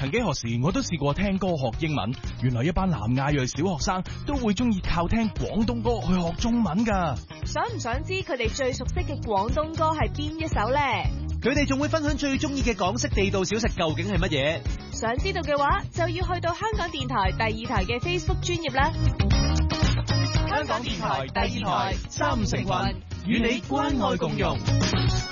曾幾何時我都試過聽歌學英文，原來一班南亞裔小學生都會中意靠聽廣東歌去學中文㗎。 想唔想知佢哋最熟悉嘅廣東歌係邊一首呢？ 佢哋仲會分享最中意嘅港式地道小食究竟係乜嘢？ 想知道嘅話，就要去到香港電台第二台嘅 Facebook 專頁啦。 香港電台第二台，三五成群，與你關愛共融。